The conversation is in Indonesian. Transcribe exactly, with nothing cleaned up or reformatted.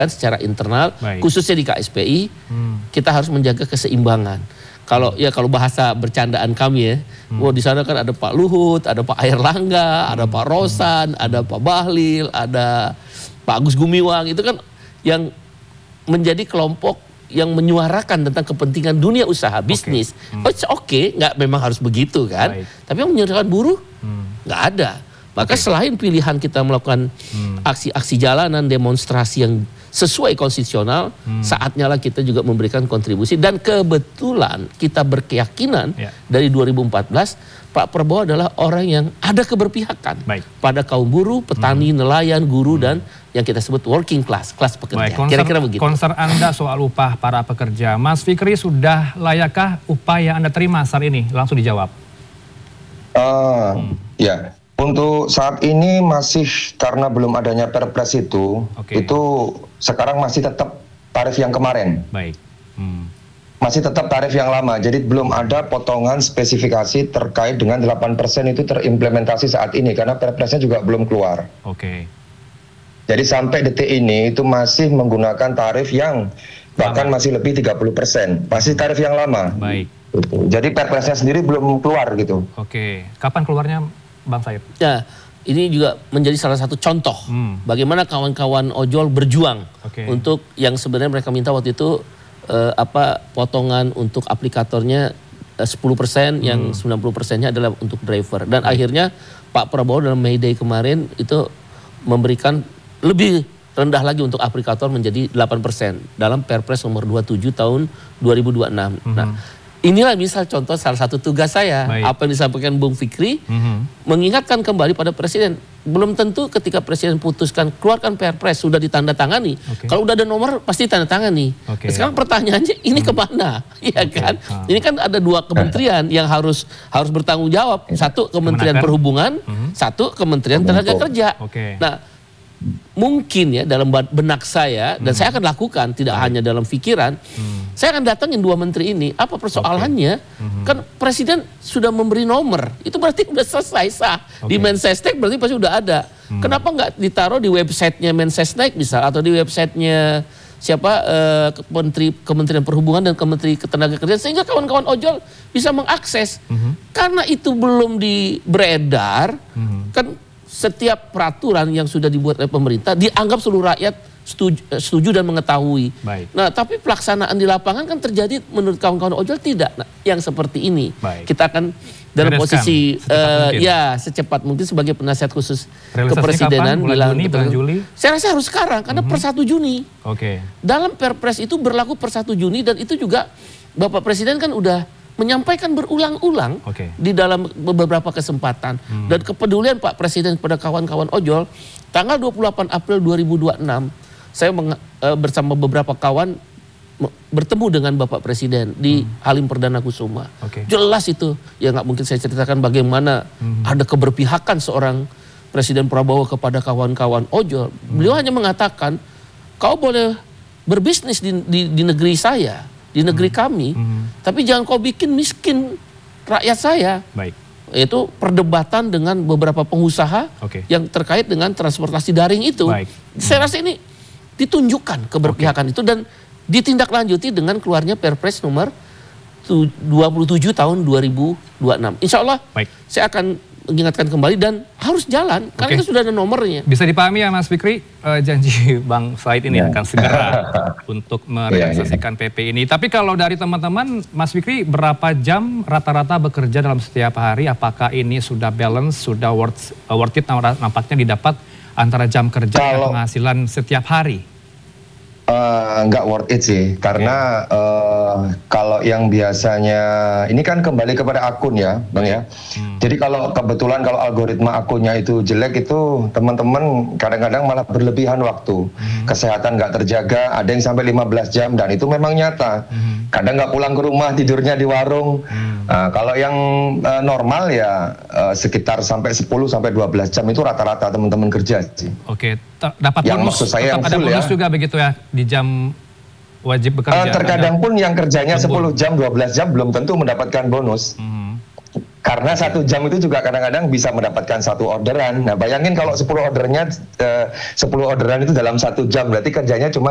secara internal, Baik. khususnya di K S P I, hmm. kita harus menjaga keseimbangan. Kalau ya kalau bahasa bercandaan kami ya, hmm. wah di sana kan ada Pak Luhut, ada Pak Airlangga, hmm. ada Pak Rosan, hmm. ada Pak Bahlil, ada Pak Agus Gumiwang, itu kan yang menjadi kelompok yang menyuarakan tentang kepentingan dunia usaha bisnis. Okay. Hmm. Oh, oke, okay, nggak memang harus begitu kan? Baik. Tapi yang menyuarakan buruh hmm. nggak ada. Maka okay. selain pilihan kita melakukan aksi-aksi hmm. jalanan, demonstrasi yang sesuai konstitusional, hmm. saatnya lah kita juga memberikan kontribusi. Dan kebetulan kita berkeyakinan yeah. dari dua ribu empat belas, Pak Prabowo adalah orang yang ada keberpihakan Baik. pada kaum buruh, petani, hmm. nelayan, guru, hmm. dan yang kita sebut working class, kelas pekerja. Kira-kira begitu. Konser Anda soal upah para pekerja, Mas Fikri, sudah layakkah upah yang Anda terima saat ini? Langsung dijawab. Uh, hmm. Ya. Untuk saat ini masih karena belum adanya Perpres itu, okay. itu sekarang masih tetap tarif yang kemarin. Baik. Hmm. Masih tetap tarif yang lama, jadi belum ada potongan spesifikasi terkait dengan delapan persen itu terimplementasi saat ini, karena Perpresnya juga belum keluar. Oke. Okay. Jadi sampai detik ini itu masih menggunakan tarif yang bahkan lama. masih lebih tiga puluh persen, masih tarif yang lama. Baik. Gitu. Jadi Perpresnya sendiri belum keluar gitu. Oke, okay. Kapan keluarnya, Bang Said? Ya, ini juga menjadi salah satu contoh hmm. bagaimana kawan-kawan ojol berjuang okay. untuk yang sebenarnya mereka minta waktu itu eh, apa potongan untuk aplikatornya eh, sepuluh persen, hmm. yang sembilan puluh persennya adalah untuk driver. Dan hmm. akhirnya Pak Prabowo dalam May Day kemarin itu memberikan lebih rendah lagi untuk aplikator menjadi delapan persen dalam Perpres nomor dua puluh tujuh tahun dua ribu dua puluh enam. Hmm. Nah, inilah misal contoh salah satu tugas saya, Baik. apa yang disampaikan Bung Fikri, mm-hmm. mengingatkan kembali pada Presiden. Belum tentu ketika Presiden putuskan keluarkan Perpres sudah ditandatangani. Okay. Kalau udah ada nomor pasti tanda tangani. Okay. Sekarang pertanyaannya ini hmm. kemana? Iya okay. kan? Hmm. Ini kan ada dua kementerian yang harus harus bertanggung jawab. Satu Kementerian Kemenaker. Perhubungan, hmm. satu Kementerian Tenaga Kerja. Okay. Nah, mungkin ya dalam benak saya, dan hmm. saya akan lakukan, tidak Baik. hanya dalam pikiran, hmm. saya akan datangin dua menteri ini. Apa persoalannya? Okay. Hmm. Kan Presiden sudah memberi nomor, itu berarti udah selesai sah. Okay. Di Mensesnek berarti pasti udah ada. Hmm. Kenapa nggak ditaruh di websitenya Mensesnek misal, atau di websitenya siapa eh, Menteri Kementerian Perhubungan dan Kementerian Ketenagakerjaan, sehingga kawan-kawan ojol bisa mengakses. Hmm. Karena itu belum di beredar, hmm. kan setiap peraturan yang sudah dibuat oleh pemerintah dianggap seluruh rakyat setuju, setuju dan mengetahui. Baik. Nah, tapi pelaksanaan di lapangan kan terjadi menurut kawan-kawan ojol tidak. Nah, yang seperti ini Baik. kita akan dalam Bereskan, posisi uh, ya secepat mungkin sebagai penasihat khusus kepresidenan bilang Juni, betul, Juli? Saya rasa harus sekarang karena mm-hmm. per satu Juni. Oke. Okay. Dalam Perpres itu berlaku per satu Juni, dan itu juga Bapak Presiden kan udah menyampaikan berulang-ulang okay. di dalam beberapa kesempatan. Hmm. Dan kepedulian Pak Presiden kepada kawan-kawan ojol, tanggal dua puluh delapan April dua ribu dua puluh enam, saya meng, e, bersama beberapa kawan bertemu dengan Bapak Presiden di hmm. Halim Perdana Kusuma. Okay. Jelas itu, ya nggak mungkin saya ceritakan bagaimana hmm. ada keberpihakan seorang Presiden Prabowo kepada kawan-kawan ojol. Hmm. Beliau hanya mengatakan, kau boleh berbisnis di, di, di negeri saya, di negeri hmm. kami, hmm. tapi jangan kau bikin miskin rakyat saya. Baik. Itu perdebatan dengan beberapa pengusaha okay. yang terkait dengan transportasi daring itu. Baik. Saya hmm. rasa ini ditunjukkan keberpihakan okay. itu, dan ditindaklanjuti dengan keluarnya Perpres nomor dua puluh tujuh tahun dua ribu dua puluh enam. Insya Allah Baik. saya akan mengingatkan kembali dan harus jalan, karena okay. itu sudah ada nomornya. Bisa dipahami ya Mas Fikri, uh, janji Bang Said ini ya. akan segera untuk merealisasikan ya, ya. P P ini. Tapi kalau dari teman-teman, Mas Fikri, berapa jam rata-rata bekerja dalam setiap hari? Apakah ini sudah balance, sudah worth, uh, worth it nampaknya didapat antara jam kerja kalau, dan penghasilan setiap hari? Uh, nggak worth it sih, karena okay. uh, kalau yang biasanya ini kan kembali kepada akun ya, Bang ya. Hmm. Jadi kalau kebetulan kalau algoritma akunnya itu jelek, itu teman-teman kadang-kadang malah berlebihan waktu. Hmm. Kesehatan nggak terjaga, ada yang sampai lima belas jam, dan itu memang nyata. Hmm. Kadang nggak pulang ke rumah, tidurnya di warung. Hmm. Nah, kalau yang uh, normal ya uh, sekitar sampai sepuluh sampai dua belas jam itu rata-rata teman-teman kerja sih. Oke, dapat yang bonus, maksud saya tetap yang ada bonus ya. juga begitu ya di jam wajib bekerja. Uh, terkadang pun yang kerjanya sepuluh jam, dua belas jam belum tentu mendapatkan bonus. Hmm. Karena satu jam itu juga kadang-kadang bisa mendapatkan satu orderan. Nah, bayangin kalau sepuluh ordernya, uh, sepuluh orderan itu dalam satu jam, berarti kerjanya cuma